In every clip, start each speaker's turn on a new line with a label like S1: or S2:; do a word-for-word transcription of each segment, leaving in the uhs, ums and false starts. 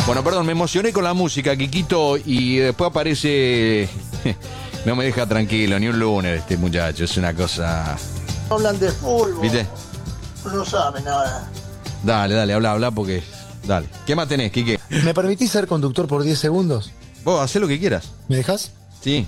S1: Bueno, perdón, me emocioné con la música, Quiquito, y después aparece... No me deja tranquilo, ni un lunes este muchacho, es una cosa...
S2: Hablan de fútbol.
S1: ¿Viste?
S2: No saben nada.
S1: Dale, dale, habla, habla, porque... Dale. ¿Qué más tenés, Quique?
S3: ¿Me permitís ser conductor por diez segundos?
S1: Vos, hacé lo que quieras.
S3: ¿Me dejás?
S1: Sí.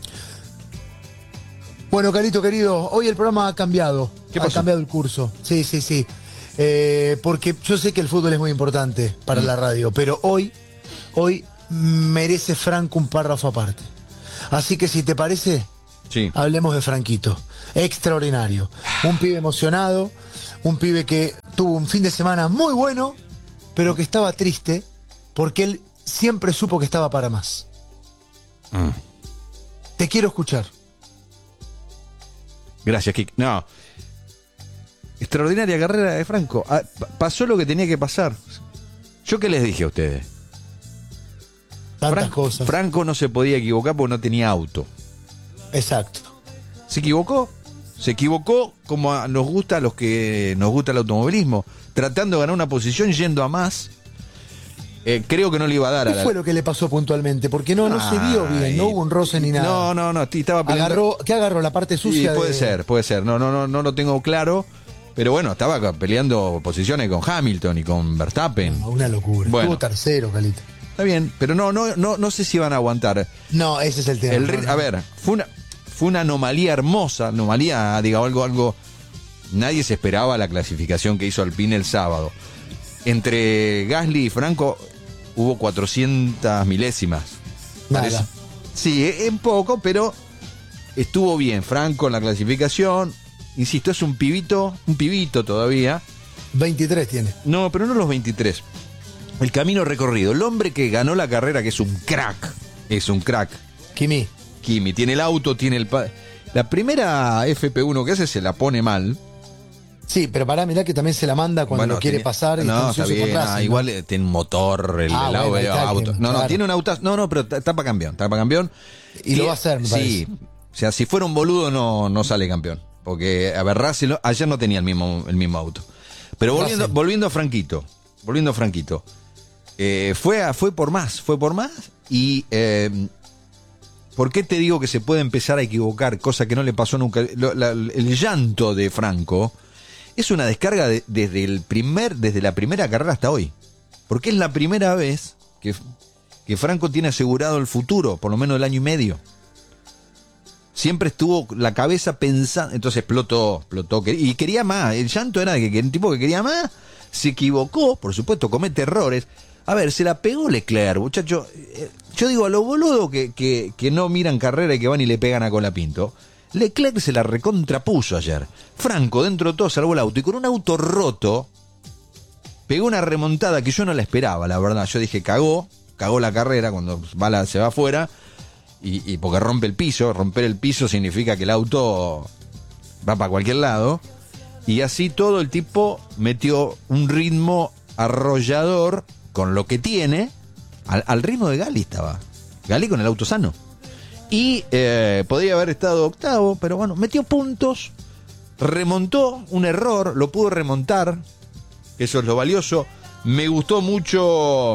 S3: Bueno, Carito querido, hoy el programa ha cambiado.
S1: ¿Qué
S3: ha
S1: pasó?
S3: cambiado el curso. Sí, sí, sí. Eh, porque yo sé que el fútbol es muy importante para mm. la radio, pero hoy, hoy merece Franco un párrafo aparte. Así que si te parece,
S1: sí.
S3: hablemos de Franquito. Extraordinario. Un pibe emocionado, un pibe que tuvo un fin de semana muy bueno, pero que estaba triste porque él siempre supo que estaba para más.
S1: Mm.
S3: Te quiero escuchar.
S1: Gracias, Kik. No. Extraordinaria carrera de Franco. Ah, pasó lo que tenía que pasar. ¿Yo qué les dije a ustedes?
S3: Tantas
S1: Franco,
S3: cosas.
S1: Franco no se podía equivocar porque no tenía auto.
S3: Exacto.
S1: ¿Se equivocó? Se equivocó como a, nos gusta a los que nos gusta el automovilismo, tratando de ganar una posición yendo a más. Eh, creo que no le iba a dar
S3: ¿Qué
S1: a la...
S3: fue lo que le pasó puntualmente? Porque no, no se vio bien, no hubo un roce ni nada.
S1: No, no, no, estaba peleando...
S3: Agarró, ¿qué agarró? La parte sucia.
S1: Sí, puede
S3: de...
S1: ser, puede ser. No, no, no, no lo tengo claro. Pero bueno, estaba peleando posiciones con Hamilton y con Verstappen.
S3: No, una locura.
S1: Bueno.
S3: Estuvo tercero, Calito.
S1: Está bien, pero no, no, no, no sé si van a aguantar.
S3: No, ese es el tema.
S1: El,
S3: no, no.
S1: A ver, fue una, fue una anomalía hermosa, anomalía, digamos, algo, algo. Nadie se esperaba la clasificación que hizo Alpine el sábado. Entre Gasly y Franco hubo cuatrocientas milésimas.
S3: Nada.
S1: Parece. Sí, es un poco, pero estuvo bien. Franco en la clasificación. Insisto, es un pibito, un pibito todavía.
S3: veintitrés tiene.
S1: No, pero no los veintitrés. El camino recorrido. El hombre que ganó la carrera, que es un crack. Es un crack.
S3: Kimi.
S1: Kimi. Tiene el auto, tiene el... Pa- la primera F P uno que hace se la pone mal.
S3: Sí, pero pará, mirá que también se la manda cuando
S1: Bueno,
S3: lo quiere
S1: tenía-
S3: pasar. Y
S1: no,
S3: está
S1: está
S3: ansioso
S1: bien.
S3: con
S1: Ah,
S3: Racing, ¿no?
S1: igual eh, tiene un motor, el,
S3: Ah,
S1: el
S3: bueno, ahí está,
S1: auto.
S3: que-
S1: No, no,
S3: claro.
S1: tiene un auto. No, no, pero está para campeón. Está para campeón.
S3: Y lo va a hacer, me
S1: Sí.
S3: parece.
S1: O sea, si fuera un boludo no, no sale campeón. Porque, a ver, Russell ayer no tenía el mismo, el mismo auto. Pero volviendo,
S3: Russell.
S1: volviendo a Franquito. Volviendo a Franquito. Eh, fue, a- fue por más, fue por más. Y eh, ¿por qué te digo que se puede empezar a equivocar? Cosa que no le pasó nunca. Lo- la- el llanto de Franco es una descarga de- desde el primer, desde la primera carrera hasta hoy. Porque es la primera vez que, que Franco tiene asegurado el futuro, por lo menos el año y medio. Siempre estuvo la cabeza pensando, entonces explotó, explotó, y quería más. El llanto era de que un tipo que quería más, se equivocó, por supuesto, comete errores. A ver, se la pegó Leclerc, muchacho. Yo digo, a los boludos que, que, que no miran carrera y que van y le pegan a Colapinto, Leclerc se la recontrapuso ayer. Franco, dentro de todo, salvó el auto, y con un auto roto, pegó una remontada que yo no la esperaba, la verdad. Yo dije, cagó, cagó la carrera cuando va la, se va afuera. Y, y porque rompe el piso, romper el piso significa que el auto va para cualquier lado. Y así todo el tipo metió un ritmo arrollador con lo que tiene, al, al ritmo de Gali estaba. Gali con el auto sano. Y eh, podría haber estado octavo, pero bueno, metió puntos, remontó un error, lo pudo remontar, que eso es lo valioso. Me gustó mucho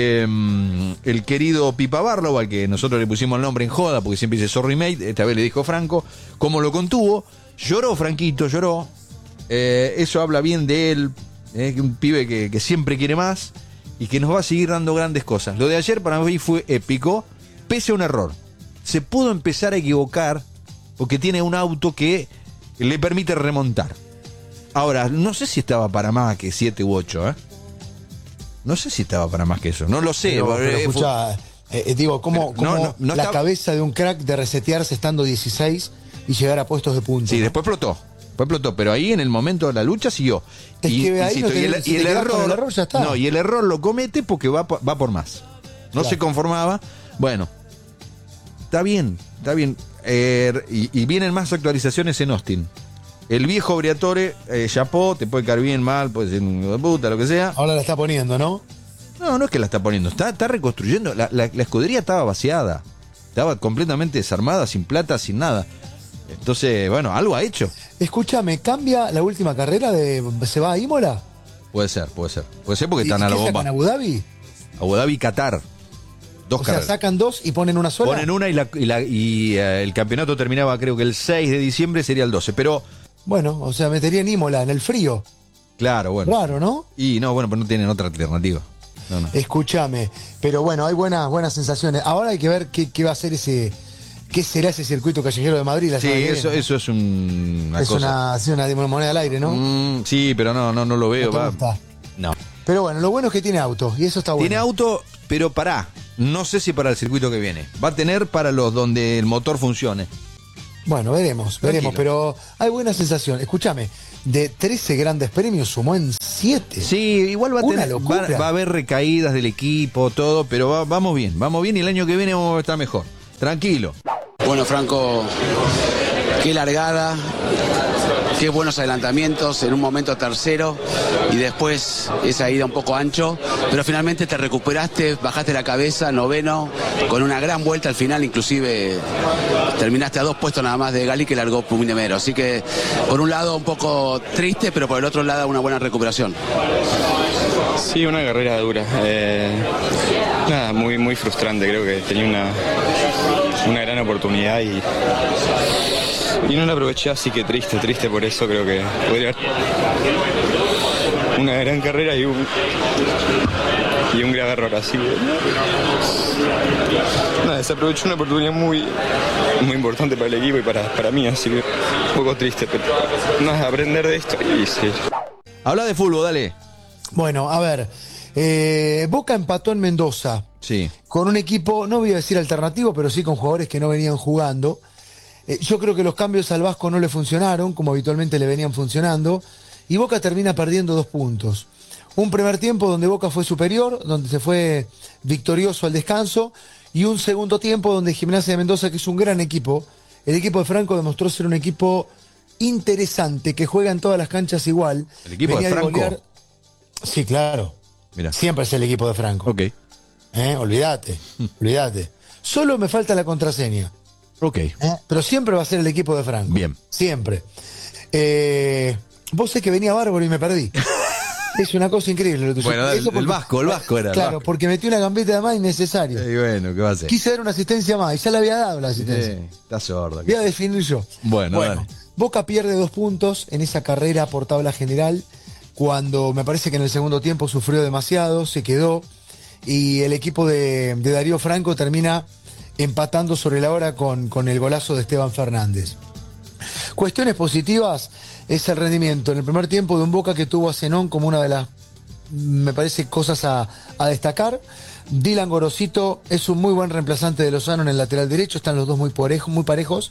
S1: eh, el querido Pipa Barlow, al que nosotros le pusimos el nombre en joda, porque siempre dice sorry mate, esta vez le dijo Franco, cómo lo contuvo. Lloró Franquito, lloró. Eh, eso habla bien de él, eh, un pibe que, que siempre quiere más y que nos va a seguir dando grandes cosas. Lo de ayer para mí fue épico, pese a un error. Se pudo empezar a equivocar porque tiene un auto que le permite remontar. Ahora, no sé si estaba para más que siete u ocho, ¿eh? No sé si estaba para más que eso, no lo sé.
S3: Pero, pero
S1: eh,
S3: escuchá, eh, eh, digo, ¿cómo,
S1: Pero no,
S3: cómo
S1: no, no
S3: la
S1: está-
S3: cabeza de un crack de resetearse estando dieciséis y llegar a puestos de punta?
S1: Sí,
S3: ¿no?
S1: después explotó. Después explotó, pero ahí en el momento de la lucha siguió.
S3: Es que ahí no
S1: y el,
S3: tenés- si
S1: y el
S3: te quedás con
S1: error,
S3: el error, ya está.
S1: No, y el error lo comete porque va, por- va por más. No
S3: Claro.
S1: se conformaba. Bueno, está bien, está bien. Eh, y, y vienen más actualizaciones en Austin. El viejo Briatore, eh, chapó, te puede caer bien, mal, puede ser un hijo de puta, lo que sea.
S3: Ahora la está poniendo, ¿no?
S1: No, no es que la está poniendo, está, está reconstruyendo. La, la, la escudería estaba vaciada, estaba completamente desarmada, sin plata, sin nada. Entonces, bueno, algo ha hecho.
S3: Escúchame, ¿cambia la última carrera de... ¿Se va a Imola?
S1: Puede ser, puede ser. Puede ser porque
S3: ¿Y-
S1: están
S3: y
S1: a la
S3: qué
S1: bomba.
S3: sacan, Abu Dhabi?
S1: Abu Dhabi, Qatar. Dos
S3: O
S1: carreras.
S3: sea, sacan dos y ponen una sola.
S1: Ponen una y, la, y, la, y uh, el campeonato terminaba creo que el seis de diciembre, sería el doce. Pero,
S3: Bueno, o sea, metería en Imola, en el frío.
S1: claro, bueno.
S3: Raro, ¿no?
S1: Y no, bueno, pero no tienen otra alternativa. No, no.
S3: Escúchame. Pero bueno, hay buenas, buenas sensaciones. Ahora hay que ver qué, qué va a ser ese. ¿Qué será ese circuito callejero de Madrid? La
S1: Sí,
S3: semana que
S1: eso,
S3: viene?
S1: eso es un- una
S3: es
S1: cosa.
S3: una, sí, una moneda al aire, ¿no?
S1: Mm, sí, pero no, no, no lo veo.
S3: ¿No te
S1: va.
S3: gusta?
S1: No.
S3: Pero bueno, lo bueno es que tiene auto y eso está bueno.
S1: Tiene auto, pero pará. No sé si para el circuito que viene. Va a tener para los donde el motor funcione.
S3: Bueno, veremos, veremos, pero hay buena sensación. Escúchame, de trece grandes premios sumó en siete.
S1: Sí, igual va a
S3: Una
S1: tener. Va,
S3: locura.
S1: va a haber recaídas del equipo, todo, pero va- vamos bien, vamos bien y el año que viene vamos a estar mejor. Tranquilo.
S4: Bueno, Franco, qué largada, qué buenos adelantamientos, en un momento tercero y después esa ida un poco ancho, pero finalmente te recuperaste, bajaste la cabeza, noveno, con una gran vuelta al final, inclusive terminaste a dos puestos nada más de Gali que largó Puminemero. Así que por un lado un poco triste, pero por el otro lado una buena recuperación.
S5: Sí, una carrera dura. Eh, nada, muy, muy frustrante. Creo que tenía una, una gran oportunidad y, y no la aproveché, así que triste, triste por eso. Creo que podría haber una gran carrera y un, y un grave error. Así que nada, se aprovechó una oportunidad muy, muy importante para el equipo y para, para mí, así que un poco triste, pero nada, aprender de esto y seguir.
S1: Habla de fútbol, dale.
S3: Bueno, a ver, eh, Boca empató en Mendoza
S1: Sí.
S3: con un equipo, no voy a decir alternativo, pero sí con jugadores que no venían jugando. Eh, yo creo que los cambios al Vasco no le funcionaron, como habitualmente le venían funcionando, y Boca termina perdiendo dos puntos. Un primer tiempo donde Boca fue superior, donde se fue victorioso al descanso, y un segundo tiempo donde Gimnasia de Mendoza, que es un gran equipo, el equipo de Franco demostró ser un equipo interesante, que juega en todas las canchas igual.
S1: ¿El equipo de
S3: Venía
S1: Franco?
S3: golear- Sí, claro.
S1: Mira.
S3: Siempre es el equipo de Franco.
S1: Ok.
S3: ¿Eh? Olvídate, olvídate. Solo me falta la contraseña.
S1: Ok.
S3: ¿eh? Pero siempre va a ser el equipo de Franco.
S1: Bien.
S3: Siempre. Eh, vos sé que venía bárbaro y me perdí. Es una cosa increíble lo tuyo.
S1: Bueno, el-
S3: Eso
S1: el Vasco, el Vasco era, el
S3: Claro,
S1: Vasco.
S3: porque metí una gambeta de más innecesaria.
S1: Y bueno, ¿qué va a hacer?
S3: Quise dar una asistencia más y ya le había dado la asistencia.
S1: Eh, está sordo.
S3: Voy a definir yo.
S1: Bueno, dale.
S3: Boca pierde dos puntos en esa carrera por tabla general, cuando me parece que en el segundo tiempo sufrió demasiado, se quedó, y el equipo de, de Darío Franco termina empatando sobre la hora con, con el golazo de Esteban Fernández. Cuestiones positivas es el rendimiento en el primer tiempo de un Boca que tuvo a Zenón como una de las, me parece, cosas a, a destacar. Dylan Gorosito es un muy buen reemplazante de Lozano en el lateral derecho, están los dos muy parejos. Muy parejos.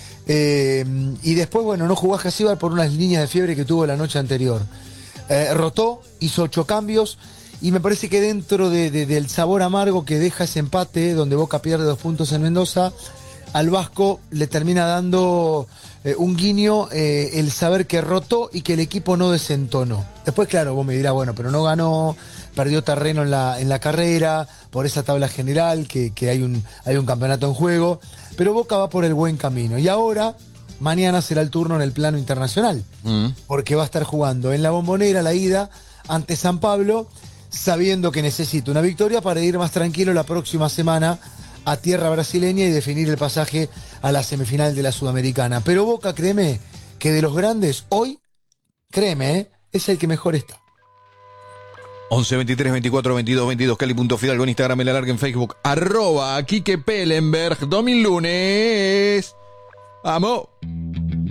S3: Eh, y después, bueno, no jugó a Jasíbar por unas líneas de fiebre que tuvo la noche anterior. Eh, rotó, hizo ocho cambios y me parece que dentro de, de, del sabor amargo que deja ese empate, donde Boca pierde dos puntos en Mendoza, al Vasco le termina dando eh, un guiño eh, el saber que rotó y que el equipo no desentonó. Después, claro, vos me dirás, bueno, pero no ganó, perdió terreno en la, en la carrera, por esa tabla general, que, que hay, un, hay un campeonato en juego, pero Boca va por el buen camino. Y ahora, mañana será el turno en el plano internacional,
S1: Mm.
S3: porque va a estar jugando en la Bombonera la ida ante San Pablo, sabiendo que necesita una victoria para ir más tranquilo la próxima semana a tierra brasileña y definir el pasaje a la semifinal de la Sudamericana. Pero Boca, créeme, que de los grandes, hoy, créeme, ¿eh? es el que mejor está.
S1: once, veintitrés, veinticuatro, veintidós, veintidós, Cali.Fidalgo en Instagram, en la larga en Facebook, arroba Quique Pellenberg, dos mil lunes. ¡Vamos!